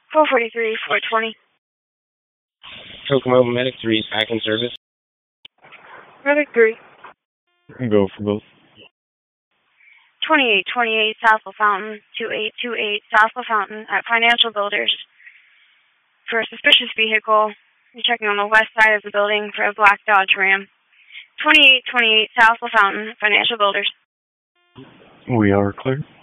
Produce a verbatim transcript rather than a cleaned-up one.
four forty-three, four twenty. Kokomo Medic three is back in service. Medic three. Go for both. twenty-eight twenty-eight South LaFountain, twenty-eight twenty-eight South LaFountain at Financial Builders. For a suspicious vehicle, you're checking on the west side of the building for a black Dodge Ram. twenty-eight twenty-eight South LaFountain, Financial Builders. We are clear.